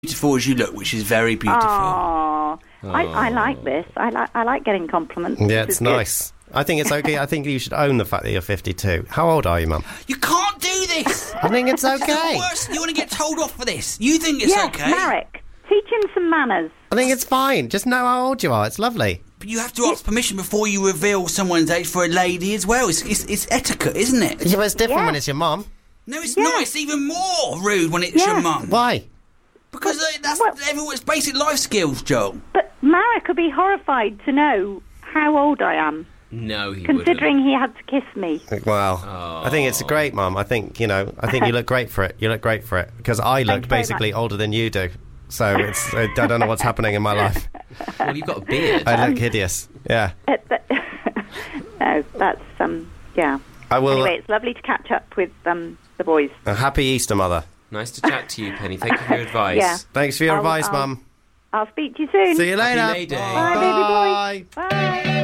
beautiful as you look, which is very beautiful. Oh, I like this. I like getting compliments. Yeah, This it's is good. nice. I think it's okay. I think you should own the fact that you're 52. How old are you, Mum? You can't do this. I think it's This is okay. the worst. You want to get told off for this. You think it's Yes, okay. Marek, teach him some manners. I think it's fine. Just know how old you are. It's lovely. But you have to ask permission before you reveal someone's age for a lady as well. It's etiquette, isn't it? Yeah, but it's different Yeah. when it's your mum. No, it's not. It's even more rude when it's Yeah. your mum. Why? Because that's well- everyone's basic life skills, Joel. But Marek would be horrified to know how old I am, No, he considering he had to kiss me. Well, I think it's great, Mum. I think you look great for it. You look great for it. Because I look Thanks very basically older than you do. So it's I don't know what's happening in my life. Well, you've got a beard. I look hideous. Yeah. No, that's yeah. I will. Anyway, it's lovely to catch up with the boys. A happy Easter, Mother. Nice to chat to you, Penny. Thank you for your advice. Yeah. Thanks for your I'll- advice, I'll- Mum. I'll speak to you soon. See you later. Happy May Day. Bye, baby boy. Bye. Bye.